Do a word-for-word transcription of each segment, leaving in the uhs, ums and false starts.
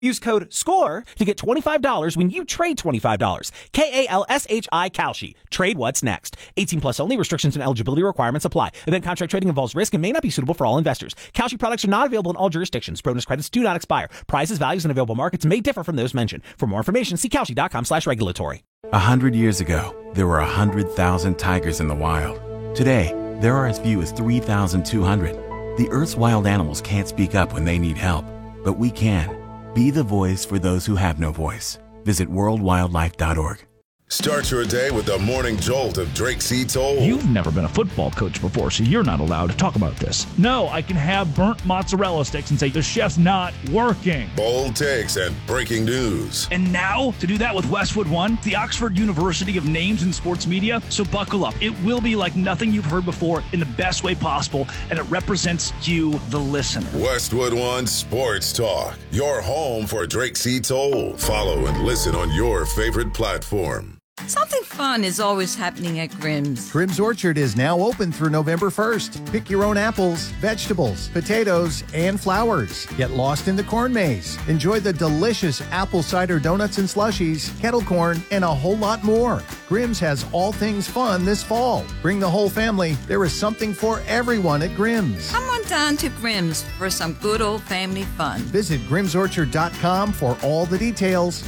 Use code SCORE to get twenty-five dollars when you trade twenty-five dollars. K A L S H I Kalshi. Trade what's next. eighteen plus only. Restrictions and eligibility requirements apply. Event contract trading involves risk and may not be suitable for all investors. Kalshi products are not available in all jurisdictions. Bonus credits do not expire. Prices, values, and available markets may differ from those mentioned. For more information, see Kalshi.com slash regulatory. A hundred years ago, there were a hundred thousand tigers in the wild. Today, there are as few as three thousand two hundred. The Earth's wild animals can't speak up when they need help, but we can. Be the voice for those who have no voice. Visit world wildlife dot org. Start your day with the morning jolt of Drake C. Toll. You've never been a football coach before, so you're not allowed to talk about this. No, I can have burnt mozzarella sticks and say the chef's not working. Bold takes and breaking news. And now, to do that with Westwood One, the Oxford University of names in sports media. So buckle up. It will be like nothing you've heard before in the best way possible, and it represents you, the listener. Westwood One Sports Talk, your home for Drake C. Toll. Follow and listen on your favorite platform. Something fun is always happening at Grimm's. Grimm's Orchard is now open through November first. Pick your own apples, vegetables, potatoes, and flowers. Get lost in the corn maze. Enjoy the delicious apple cider donuts and slushies, kettle corn, and a whole lot more. Grimm's has all things fun this fall. Bring the whole family. There is something for everyone at Grimm's. Come on down to Grimm's for some good old family fun. Visit grims orchard dot com for all the details.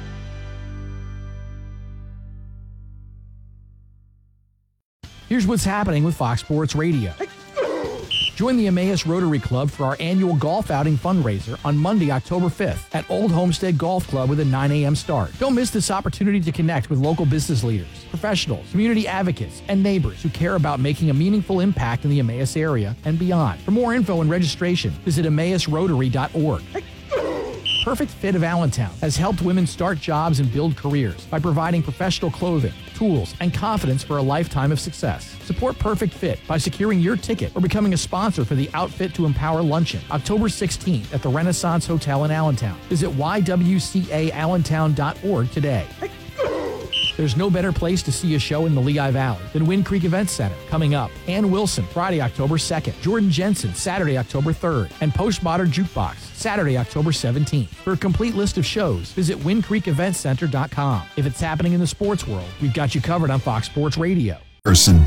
Here's what's happening with Fox Sports Radio. Join the Emmaus Rotary Club for our annual golf outing fundraiser on Monday, October fifth at Old Homestead Golf Club with a nine a.m. start. Don't miss this opportunity to connect with local business leaders, professionals, community advocates, and neighbors who care about making a meaningful impact in the Emmaus area and beyond. For more info and registration, visit emmaus rotary dot org. Perfect Fit of Allentown has helped women start jobs and build careers by providing professional clothing, tools, and confidence for a lifetime of success. Support Perfect Fit by securing your ticket or becoming a sponsor for the Outfit to Empower Luncheon, October sixteenth at the Renaissance Hotel in Allentown. Visit y w c a allentown dot org today. There's no better place to see a show in the Lehigh Valley than Wind Creek Events Center. Coming up, Ann Wilson, Friday, October second. Jordan Jensen, Saturday, October third. And Postmodern Jukebox, Saturday, October seventeenth. For a complete list of shows, visit wind creek event center dot com. If it's happening in the sports world, we've got you covered on Fox Sports Radio. Person.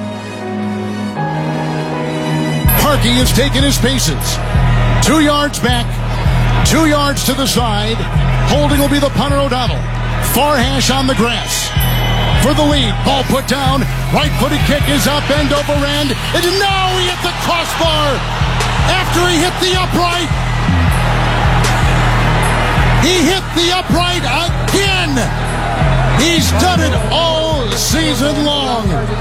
Parkey has taken his paces. Two yards back, two yards to the side. Holding will be the punter, O'Donnell. Far hash on the grass. For the lead, ball put down. Right-footed kick is up, end over end. And now he hit the crossbar. After he hit the upright. He hit the upright again. He's done it all season long.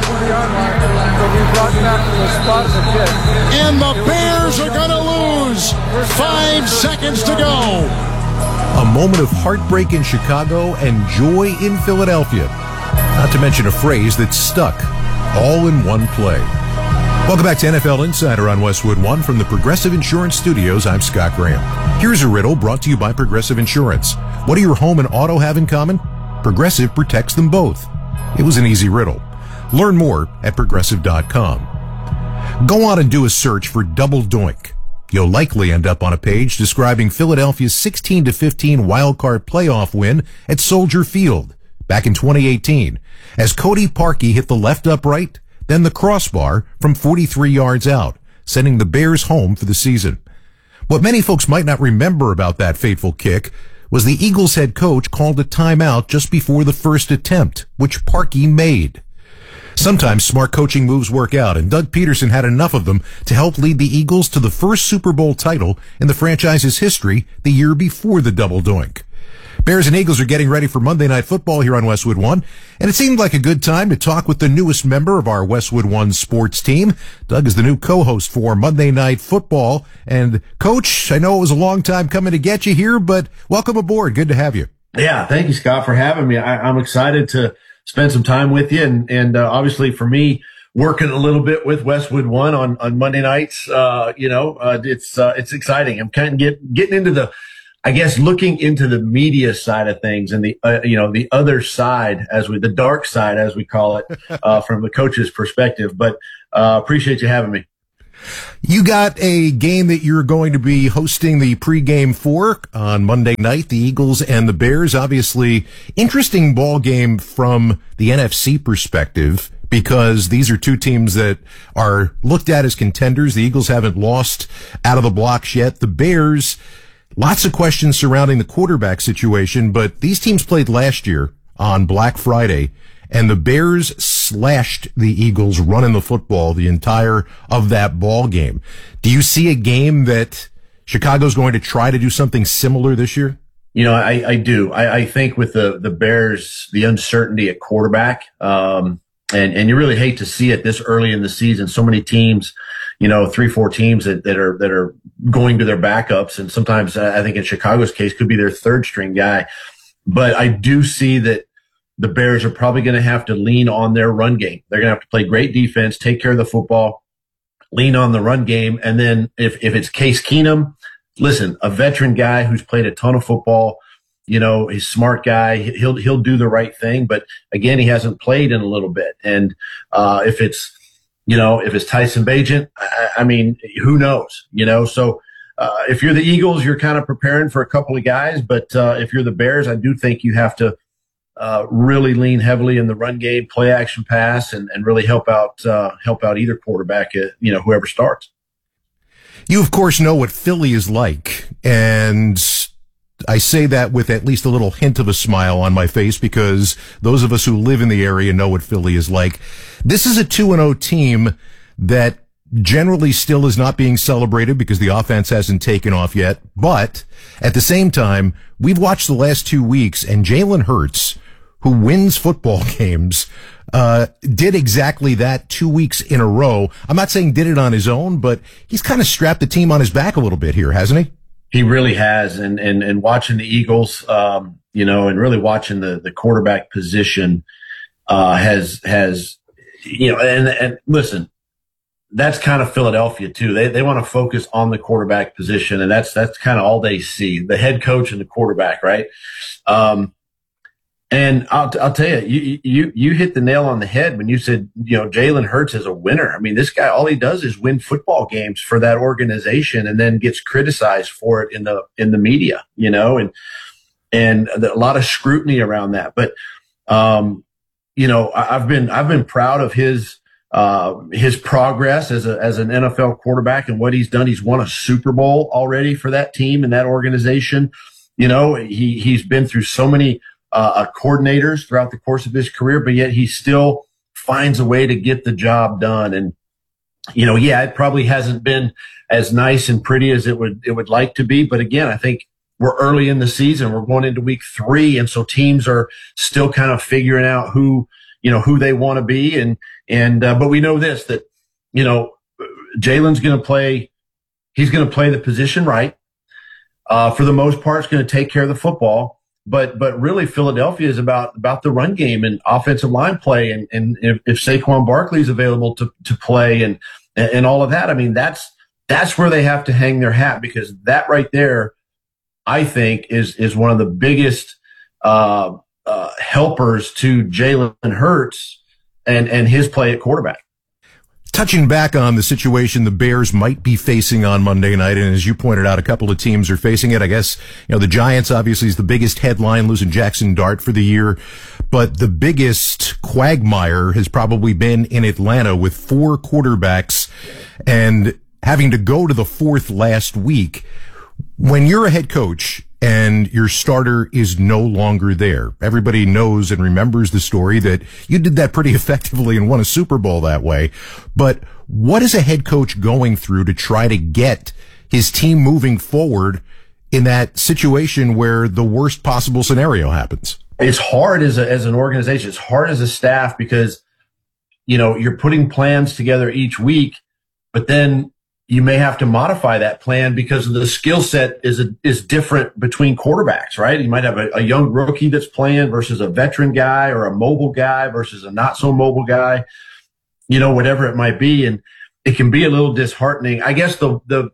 And the Bears are going to lose. Five seconds to go. A moment of heartbreak in Chicago and joy in Philadelphia. Not to mention a phrase that's stuck, all in one play. Welcome back to N F L Insider on Westwood One from the Progressive Insurance Studios. I'm Scott Graham. Here's a riddle brought to you by Progressive Insurance. What do your home and auto have in common? Progressive protects them both. It was an easy riddle. Learn more at progressive dot com. Go on and do a search for Double Doink. You'll likely end up on a page describing Philadelphia's sixteen to fifteen wildcard playoff win at Soldier Field back in twenty eighteen, as Cody Parkey hit the left upright, then the crossbar from forty-three yards out, sending the Bears home for the season. What many folks might not remember about that fateful kick was the Eagles head coach called a timeout just before the first attempt, which Parkey made. Sometimes smart coaching moves work out, and Doug Peterson had enough of them to help lead the Eagles to the first Super Bowl title in the franchise's history the year before the Double Doink. Bears and Eagles are getting ready for Monday Night Football here on Westwood One, and it seemed like a good time to talk with the newest member of our Westwood One sports team. Doug is the new co-host for Monday Night Football. And, Coach, I know it was a long time coming to get you here, but welcome aboard. Good to have you. Yeah, thank you, Scott, for having me. I, I'm excited to spend some time with you. And, and uh, obviously for me, working a little bit with Westwood One on, on Monday nights, uh, you know, uh, it's, uh, it's exciting. I'm kind of get, getting into the, I guess, looking into the media side of things and the, uh, you know, the other side, as we, the dark side, as we call it, uh, from the coach's perspective. But, uh, appreciate you having me. You got a game that you're going to be hosting the pregame for on Monday night, the Eagles and the Bears. Obviously, interesting ball game from the N F C perspective, because these are two teams that are looked at as contenders. The Eagles haven't lost out of the blocks yet. The Bears, lots of questions surrounding the quarterback situation, but these teams played last year on Black Friday, and the Bears slashed the Eagles running the football the entire of that ball game. Do you see a game that Chicago's going to try to do something similar this year? You know, I, I do. I, I think with the, the Bears, the uncertainty at quarterback, um, and, and you really hate to see it this early in the season. So many teams, you know, three, four teams that, that are, that are going to their backups. And sometimes I think in Chicago's case could be their third string guy. But I do see that the Bears are probably going to have to lean on their run game. They're going to have to play great defense, take care of the football, lean on the run game. And then if, if it's Case Keenum, listen, a veteran guy who's played a ton of football, you know, he's a smart guy. He'll, he'll do the right thing. But again, he hasn't played in a little bit. And, uh, if it's, you know, if it's Tyson Bagent, I, I mean, who knows, you know, so, uh, if you're the Eagles, you're kind of preparing for a couple of guys. But, uh, if you're the Bears, I do think you have to, Uh, really lean heavily in the run game, play action pass, and, and really help out, uh, help out either quarterback, uh, you know, whoever starts. You, of course, know what Philly is like, and I say that with at least a little hint of a smile on my face, because those of us who live in the area know what Philly is like. This is a two and oh team that generally still is not being celebrated because the offense hasn't taken off yet. But at the same time, we've watched the last two weeks, and Jalen Hurts, who wins football games, uh, did exactly that two weeks in a row. I'm not saying did it on his own, but he's kind of strapped the team on his back a little bit here, hasn't he? He really has. And, and, and watching the Eagles, um, you know, and really watching the, the quarterback position, uh, has, has, you know, and, and listen, that's kind of Philadelphia too. They, they want to focus on the quarterback position, and that's, that's kind of all they see, the head coach and the quarterback, right? Um, And I'll, I'll tell you, you, you, you hit the nail on the head when you said, you know, Jalen Hurts is a winner. I mean, this guy, all he does is win football games for that organization and then gets criticized for it in the, in the media, you know, and, and a lot of scrutiny around that. But, um, you know, I've been, I've been proud of his, uh, his progress as a, as an N F L quarterback and what he's done. He's won a Super Bowl already for that team and that organization. You know, he, he's been through so many, Uh, coordinators throughout the course of his career, but yet he still finds a way to get the job done. And, you know, yeah, it probably hasn't been as nice and pretty as it would, it would like to be. But again, I think we're early in the season. We're going into week three. And so teams are still kind of figuring out who, you know, who they want to be. And, and, uh, but we know this, that, you know, Jalen's going to play, he's going to play the position right. Uh, for the most part, it's going to take care of the football. But, but really Philadelphia is about, about the run game and offensive line play. And, and if, if Saquon Barkley is available to, to play and, and all of that, I mean, that's, that's where they have to hang their hat, because that right there, I think is, is one of the biggest, uh, uh, helpers to Jalen Hurts and, and his play at quarterback. Touching back on the situation the Bears might be facing on Monday night, and as you pointed out, a couple of teams are facing it. I guess, you know, the Giants obviously is the biggest headline, losing Jackson Dart for the year, but the biggest quagmire has probably been in Atlanta with four quarterbacks and having to go to the fourth last week. When you're a head coach and your starter is no longer there, everybody knows and remembers the story that you did that pretty effectively and won a Super Bowl that way. But what is a head coach going through to try to get his team moving forward in that situation where the worst possible scenario happens? It's hard as a, as an organization. It's hard as a staff because, you know, you're putting plans together each week, but then you may have to modify that plan because the skill set is a, is different between quarterbacks, right? You might have a, a young rookie that's playing versus a veteran guy, or a mobile guy versus a not so mobile guy, you know, whatever it might be. And it can be a little disheartening. I guess the, the,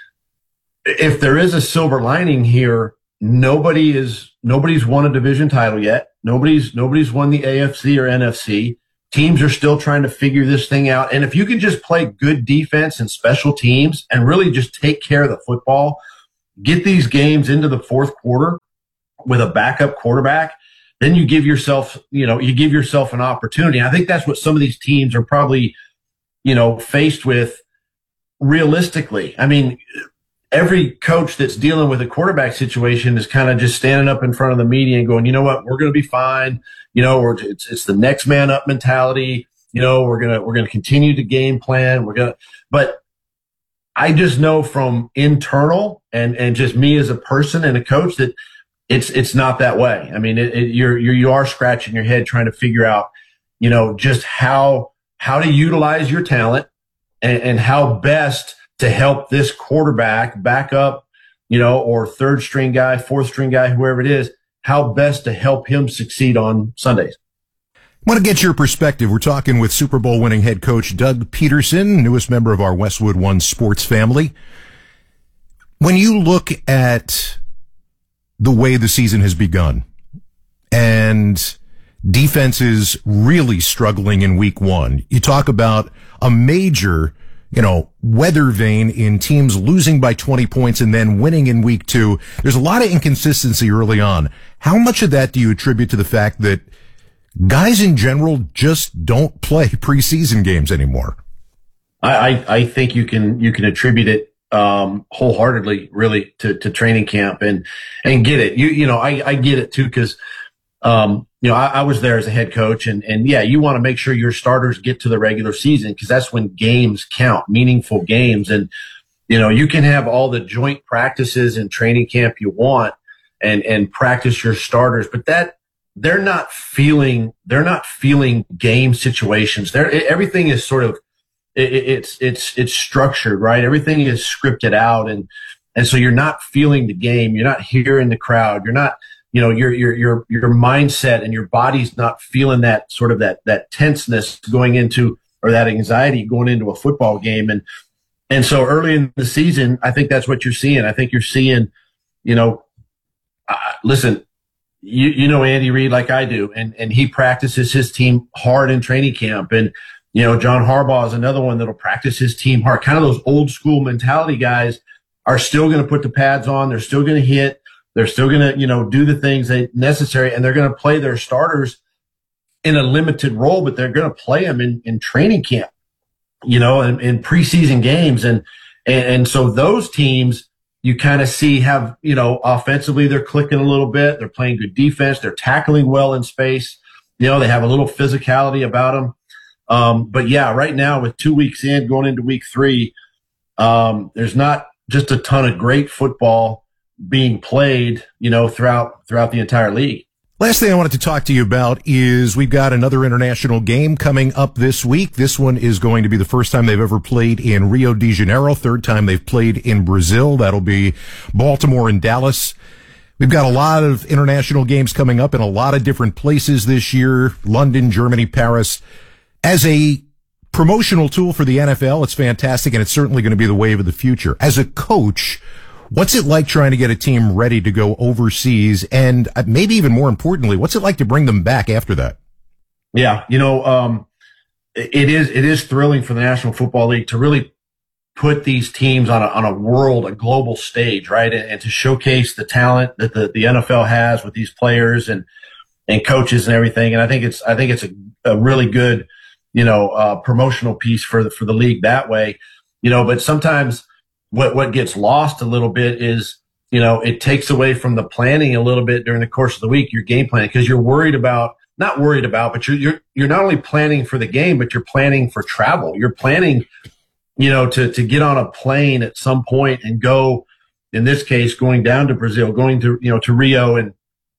if there is a silver lining here, nobody is, nobody's won a division title yet. Nobody's, nobody's won the A F C or N F C. teams are still trying to figure this thing out. And if you can just play good defense and special teams and really just take care of the football, get these games into the fourth quarter with a backup quarterback, then you give yourself, you know, you give yourself an opportunity. I think that's what some of these teams are probably, you know, faced with realistically. I mean, every coach that's dealing with a quarterback situation is kind of just standing up in front of the media and going, you know what, we're going to be fine. You know, we're, it's, it's the next man up mentality. You know, we're going to, we're going to continue to game plan. We're going to, but I just know from internal and, and just me as a person and a coach that it's, it's not that way. I mean, it, it, you're, you're, you are scratching your head trying to figure out, you know, just how, how to utilize your talent and, and how best to help this quarterback back up, you know, or third string guy, fourth string guy, whoever it is, how best to help him succeed on Sundays. I want to get your perspective. We're talking with Super Bowl winning head coach Doug Peterson, newest member of our Westwood One sports family. When you look at the way the season has begun and defenses really struggling in week one, you talk about a major, you know, weather vane in teams losing by twenty points and then winning in week two. There's a lot of inconsistency early on. How much of that do you attribute to the fact that guys in general just don't play preseason games anymore? I, I, I think you can, you can attribute it um, wholeheartedly really to, to training camp and, and get it. You, you know, I, I get it too. Cause, um, you know, I, I was there as a head coach and, and yeah, you want to make sure your starters get to the regular season because that's when games count, meaningful games. And, you know, you can have all the joint practices and training camp you want and, and practice your starters, but that they're not feeling, they're not feeling game situations. They're, everything is sort of, it, it's, it's, it's structured, right? Everything is scripted out. And, and so you're not feeling the game. You're not hearing the crowd. You're not, you know, your, your, your, your mindset and your body's not feeling that sort of that, that tenseness going into, or that anxiety going into a football game. And, and so early in the season, I think that's what you're seeing. I think you're seeing, you know, uh, listen, you, you know, Andy Reid like I do, and, and he practices his team hard in training camp. And, you know, John Harbaugh is another one that'll practice his team hard. Kind of those old school mentality guys are still going to put the pads on. They're still going to hit. They're still going to, you know, do the things that necessary, and they're going to play their starters in a limited role, but they're going to play them in, in training camp, you know, in, in preseason games. And, and, and so those teams you kind of see have, you know, offensively, they're clicking a little bit. They're playing good defense. They're tackling well in space. You know, they have a little physicality about them. Um, but yeah, right now with two weeks in, going into week three, um, there's not just a ton of great football being played, you know, throughout, throughout the entire league. Last thing I wanted to talk to you about is we've got another international game coming up this week. This one is going to be the first time they've ever played in Rio de Janeiro, third time they've played in Brazil. That'll be Baltimore and Dallas. We've got a lot of international games coming up in a lot of different places this year, London, Germany, Paris. As a promotional tool for the N F L, it's fantastic, and it's certainly going to be the wave of the future. As a coach, what's it like trying to get a team ready to go overseas? And maybe even more importantly, what's it like to bring them back after that? Yeah, you know, um, it is it is thrilling for the National Football League to really put these teams on a, on a world, a global stage, right? And, and to showcase the talent that the, the N F L has with these players and, and coaches and everything. And I think it's, I think it's a, a really good, you know, uh, promotional piece for the, for the league that way, you know, but sometimes what, what gets lost a little bit is, you know, it takes away from the planning a little bit during the course of the week, your game planning, because you're worried about, not worried about, but you're, you're, you're not only planning for the game, but you're planning for travel. You're planning, you know, to, to get on a plane at some point and go, in this case, going down to Brazil, going to, you know, to Rio, and,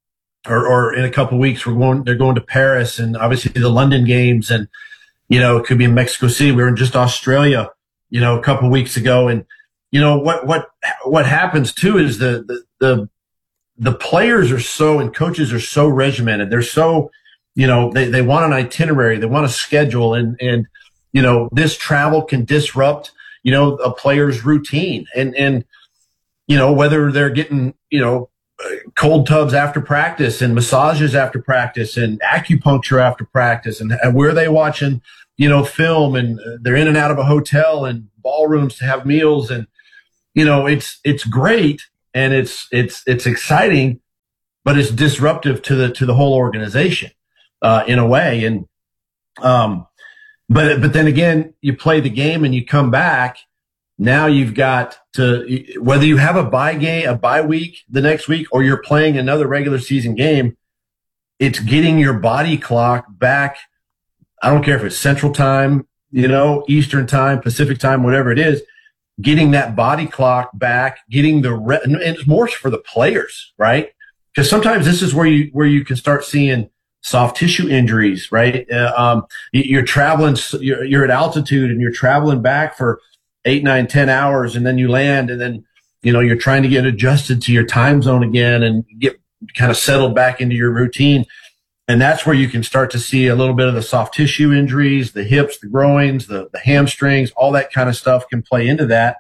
or, or in a couple of weeks, we're going, they're going to Paris, and obviously the London games, and, you know, it could be in Mexico City. We were in just Australia, you know, a couple of weeks ago. And, you know, what, what, what happens too is the, the, the, the players are so, and coaches are so regimented. They're so, you know, they, they want an itinerary, they want a schedule, and, and, you know, this travel can disrupt, you know, a player's routine. And, and, you know, whether they're getting, you know, cold tubs after practice and massages after practice and acupuncture after practice, and, and where are they watching, you know, film, and they're in and out of a hotel and ballrooms to have meals. And, you know, it's, it's great and it's, it's, it's exciting, but it's disruptive to the, to the whole organization, uh, in a way. And, um, but, but then again, you play the game and you come back. Now you've got to, whether you have a bye game, a bye week the next week, or you're playing another regular season game, it's getting your body clock back. I don't care if it's Central Time, you know, Eastern Time, Pacific Time, whatever it is, getting that body clock back, getting the, re- and it's more for the players, right? Because sometimes this is where you, where you can start seeing soft tissue injuries, right? Uh, um, you're traveling, you're, you're at altitude and you're traveling back for eight, nine, ten hours, and then you land, and then, you know, you're trying to get adjusted to your time zone again and get kind of settled back into your routine. And that's where you can start to see a little bit of the soft tissue injuries, the hips, the groins, the, the hamstrings, all that kind of stuff can play into that.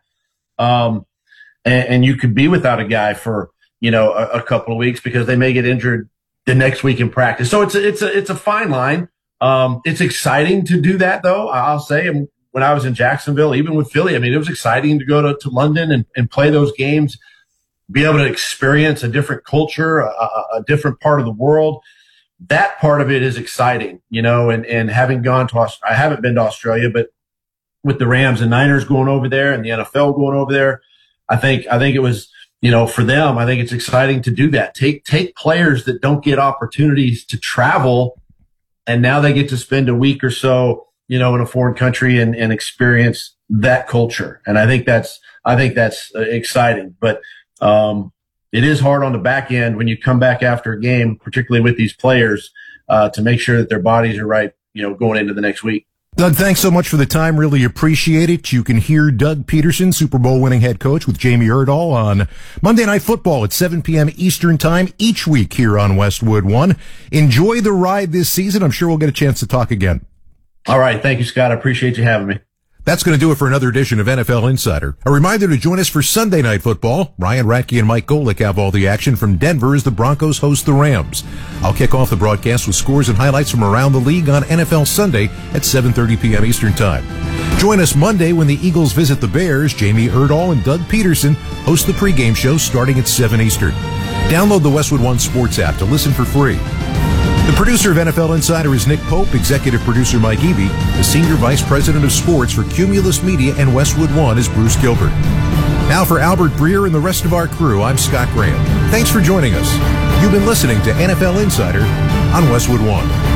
Um, and, and you could be without a guy for, you know, a, a couple of weeks because they may get injured the next week in practice. So it's a, it's a, it's a fine line. Um, it's exciting to do that though. I'll say, and when I was in Jacksonville, even with Philly, I mean, it was exciting to go to, to London and, and play those games, be able to experience a different culture, a, a different part of the world. That part of it is exciting, you know, and, and having gone to, I haven't been to Australia, but with the Rams and Niners going over there and the N F L going over there, I think, I think it was, you know, for them, I think it's exciting to do that. Take, take players that don't get opportunities to travel, and now they get to spend a week or so, you know, in a foreign country and, and experience that culture. And I think that's, I think that's uh, exciting, but, um, it is hard on the back end when you come back after a game, particularly with these players, uh, to make sure that their bodies are right, you know, going into the next week. Doug, thanks so much for the time. Really appreciate it. You can hear Doug Peterson, Super Bowl winning head coach, with Jamie Erdahl on Monday Night Football at seven p.m. Eastern Time each week here on Westwood One. Enjoy the ride this season. I'm sure we'll get a chance to talk again. All right. Thank you, Scott. I appreciate you having me. That's going to do it for another edition of N F L Insider. A reminder to join us for Sunday Night Football. Ryan Ratke and Mike Golick have all the action from Denver as the Broncos host the Rams. I'll kick off the broadcast with scores and highlights from around the league on N F L Sunday at seven thirty p.m. Eastern Time. Join us Monday when the Eagles visit the Bears. Jamie Erdahl and Doug Peterson host the pregame show starting at seven Eastern. Download the Westwood One Sports app to listen for free. The producer of N F L Insider is Nick Pope, executive producer Mike Eby, the senior vice president of sports for Cumulus Media and Westwood One is Bruce Gilbert. Now for Albert Breer and the rest of our crew, I'm Scott Graham. Thanks for joining us. You've been listening to N F L Insider on Westwood One.